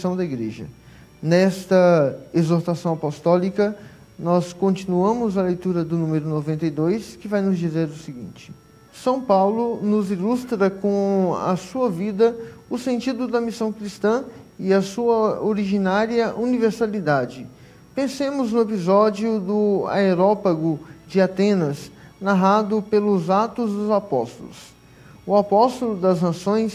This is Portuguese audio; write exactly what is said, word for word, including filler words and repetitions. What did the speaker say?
missão da igreja. Nesta exortação apostólica, nós continuamos a leitura do número noventa e dois, que vai nos dizer o seguinte: São Paulo nos ilustra com a sua vida o sentido da missão cristã e a sua originária universalidade. Pensemos no episódio do Areópago de Atenas, narrado pelos Atos dos Apóstolos. O apóstolo das nações